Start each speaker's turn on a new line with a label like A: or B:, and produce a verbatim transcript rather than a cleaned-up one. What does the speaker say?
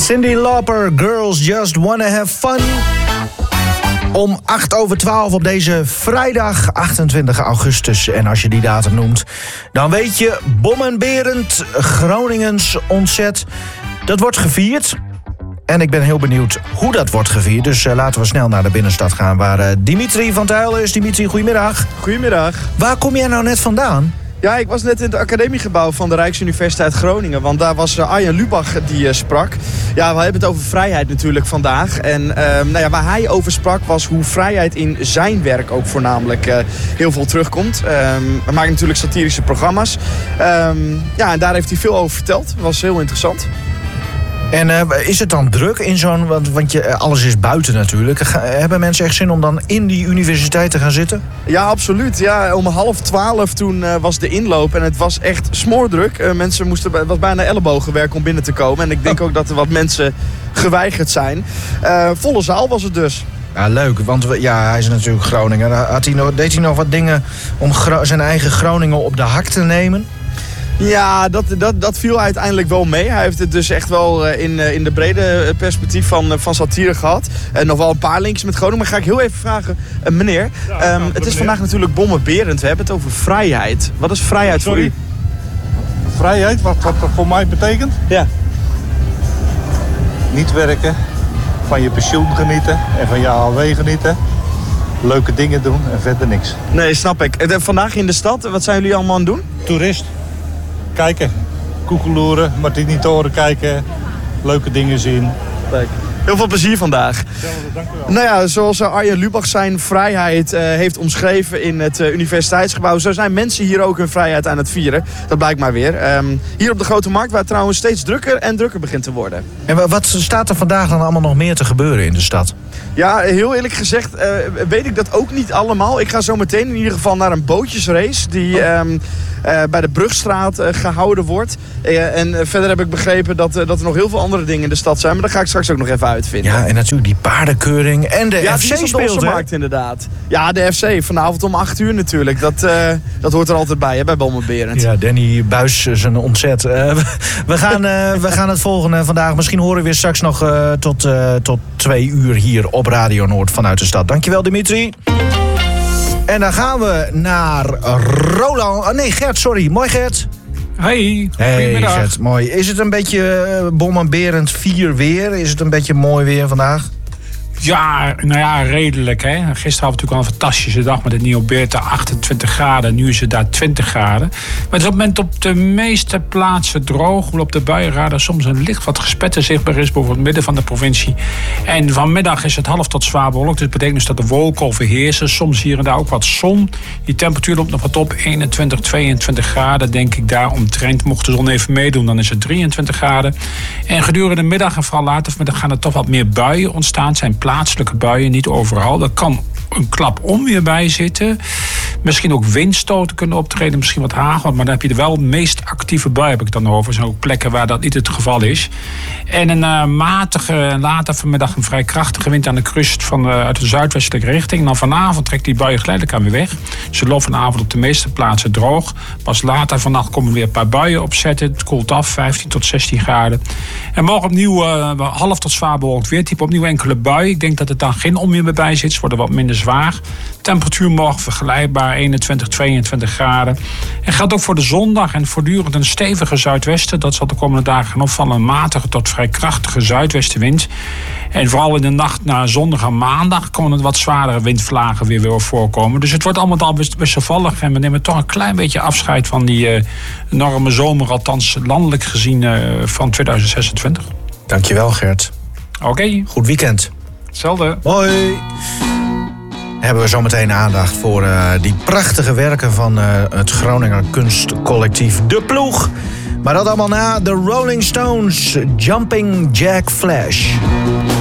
A: Cyndi Lauper, Girls Just Wanna Have Fun. Om acht over twaalf op deze vrijdag achtentwintig augustus. En als je die datum noemt, dan weet je, Bommenberend, Groningens ontzet. Dat wordt gevierd. En ik ben heel benieuwd hoe dat wordt gevierd. Dus uh, laten we snel naar de binnenstad gaan waar uh, Dimitri van Tuyl is. Dimitri, goedemiddag.
B: Goedemiddag.
A: Waar kom jij nou net vandaan?
B: Ja, ik was net in het academiegebouw van de Rijksuniversiteit Groningen. Want daar was uh, Arjen Lubach die uh, sprak. Ja, we hebben het over vrijheid natuurlijk vandaag. En uh, nou ja, waar hij over sprak was hoe vrijheid in zijn werk ook voornamelijk uh, heel veel terugkomt. Um, we maken natuurlijk satirische programma's. Um, ja, en daar heeft hij veel over verteld. Dat was heel interessant.
A: En uh, is het dan druk in zo'n... Want, want je, alles is buiten natuurlijk. Ga, hebben mensen echt zin om dan in die universiteit te gaan zitten?
B: Ja, absoluut. Ja, om half twaalf toen uh, was de inloop. En het was echt smoordruk. Uh, mensen moesten... Het was bijna ellebogenwerk om binnen te komen. En ik denk oh. ook dat er wat mensen geweigerd zijn. Uh, volle zaal was het dus.
A: Ja, leuk. Want we, ja, hij is natuurlijk Groninger. Had hij nog, deed hij nog wat dingen om Gro- zijn eigen Groningen op de hak te nemen?
B: Ja, dat, dat, dat viel uiteindelijk wel mee. Hij heeft het dus echt wel in, in de brede perspectief van, van satire gehad. En nog wel een paar linkjes met Groningen. Maar ga ik heel even vragen, uh, meneer. Ja, um, het is meneer. Vandaag natuurlijk Bommenberend. We hebben het over vrijheid. Wat is vrijheid Sorry. voor u?
C: Vrijheid, wat, wat dat voor mij betekent?
B: Ja.
C: Niet werken, van je pensioen genieten en van je A O W genieten. Leuke dingen doen en verder niks.
B: Nee, snap ik. Vandaag in de stad, wat zijn jullie allemaal aan het doen?
C: Toerist. Kijken, koekeloeren, Martini-toren kijken, leuke dingen zien.
B: Kijk. Heel veel plezier vandaag.
C: Hetzelfde, dank u wel.
B: Nou ja, zoals Arjen Lubach zijn vrijheid uh, heeft omschreven in het uh, universiteitsgebouw, zo zijn mensen hier ook hun vrijheid aan het vieren. Dat blijkt maar weer. Um, hier op de Grote Markt, waar het trouwens steeds drukker en drukker begint te worden.
A: En wat staat er vandaag dan allemaal nog meer te gebeuren in de stad?
B: Ja, heel eerlijk gezegd uh, weet ik dat ook niet allemaal. Ik ga zo meteen in ieder geval naar een bootjesrace die oh. um, uh, bij de Brugstraat uh, gehouden wordt. Uh, en uh, verder heb ik begrepen dat, uh, dat er nog heel veel andere dingen in de stad zijn. Maar dat ga ik straks ook nog even uitvinden.
A: Ja, en natuurlijk die paardenkeuring en de
B: ja,
A: F C
B: speelt, hè? Markt, inderdaad. Ja, de F C. Vanavond om acht uur natuurlijk. Dat, uh, dat hoort er altijd bij, hè, bij Bommenberend.
A: Ja, Danny Buis zijn ontzet. Uh, we, gaan, uh, we gaan het volgende vandaag. Misschien horen we weer straks nog uh, tot, uh, tot twee uur hier op Radio Noord vanuit de stad. Dankjewel, Dimitri. En dan gaan we naar Roland. Oh, nee, Gert, sorry. Mooi, Gert.
D: Hey,
A: hey
D: goedemiddag.
A: Gert, mooi. Is het een beetje uh, Bommenberend vier weer? Is het een beetje mooi weer vandaag?
D: Ja, nou ja, redelijk. Hè. Gisteren hadden we natuurlijk al een fantastische dag met het Nieuwe Beerte, achtentwintig graden. Nu is het daar twintig graden. Maar het is op het moment op de meeste plaatsen droog. Hoewel op de buienradar soms een licht wat gespetter zichtbaar is boven het midden van de provincie. En vanmiddag is het half tot zwaar bewolkt. Dus dat betekent dus dat de wolken overheersen. Soms hier en daar ook wat zon. Die temperatuur loopt nog wat op. eenentwintig, tweeëntwintig graden denk ik daar omtrent. Mocht de zon even meedoen, dan is het drieëntwintig graden. En gedurende de middag en vooral later vanmiddag gaan er toch wat meer buien ontstaan. Het zijn plaatselijke buien, niet overal. Er kan een klap onweer bij zitten. Misschien ook windstoten kunnen optreden, misschien wat hagel. Maar dan heb je de wel meest actieve bui, heb ik het dan over. Er zijn ook plekken waar dat niet het geval is. En een uh, matige, later vanmiddag een vrij krachtige wind aan de kust van, uh, uit de zuidwestelijke richting. En dan vanavond trekt die buien geleidelijk aan weer weg. Ze loopt vanavond op de meeste plaatsen droog. Pas later vannacht komen weer een paar buien opzetten. Het koelt af, vijftien tot zestien graden. En morgen opnieuw uh, half tot zwaar bewolkt weer. Type opnieuw enkele buien. Ik denk dat er dan geen onweer meer bij zit. Ze worden wat minder zwaar. Temperatuur morgen vergelijkbaar, eenentwintig, tweeëntwintig graden. En geldt ook voor de zondag en voortdurend een stevige zuidwesten. Dat zal de komende dagen gaan opvallen. Een matige tot vrij krachtige zuidwestenwind. En vooral in de nacht naar zondag en maandag komen er wat zwaardere windvlagen weer weer voorkomen. Dus het wordt allemaal al best wisselvallig. En we nemen toch een klein beetje afscheid van die uh, enorme zomer, althans landelijk gezien, uh, van tweeduizend zesentwintig.
A: Dankjewel, Gert.
D: Oké. Okay.
A: Goed weekend.
D: Hetzelfde.
A: Hoi. Hebben we zometeen aandacht voor uh, die prachtige werken van uh, het Groninger kunstcollectief De Ploeg. Maar dat allemaal na de Rolling Stones, Jumping Jack Flash.